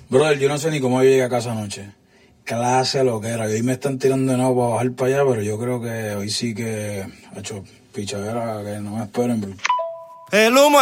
Brother, yo no sé ni cómo yo llegué a casa anoche. Clase lo que era. Hoy me están tirando de nuevo para bajar para allá, pero yo creo que hoy sí que ha hecho pichadera, que no me esperen, bro. El humo